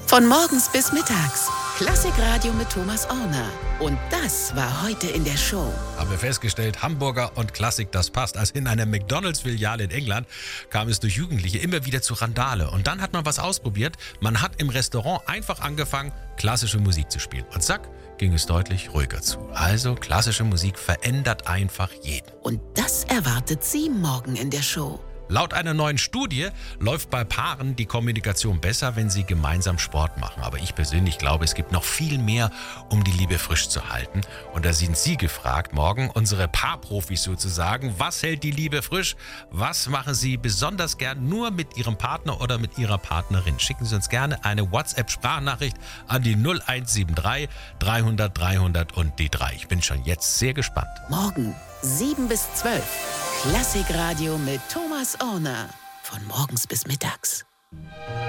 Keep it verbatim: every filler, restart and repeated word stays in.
Von morgens bis mittags. Klassikradio mit Thomas Orner. Und das war heute in der Show. Haben wir festgestellt, Hamburger und Klassik, das passt. Also in einer McDonalds-Filiale in England kam es durch Jugendliche immer wieder zu Randale. Und dann hat man was ausprobiert. Man hat im Restaurant einfach angefangen, klassische Musik zu spielen. Und zack, ging es deutlich ruhiger zu. Also klassische Musik verändert einfach jeden. Und das erwartet Sie morgen in der Show. Laut einer neuen Studie läuft bei Paaren die Kommunikation besser, wenn sie gemeinsam Sport machen. Aber ich persönlich glaube, es gibt noch viel mehr, um die Liebe frisch zu halten. Und da sind Sie gefragt, morgen unsere Paarprofis sozusagen. Was hält die Liebe frisch? Was machen Sie besonders gern nur mit Ihrem Partner oder mit Ihrer Partnerin? Schicken Sie uns gerne eine WhatsApp-Sprachnachricht an die null eins sieben drei dreihundert dreihundert und die drei. Ich bin schon jetzt sehr gespannt. Morgen sieben bis zwölf. Klassikradio mit Thomas Orner. Von morgens bis mittags.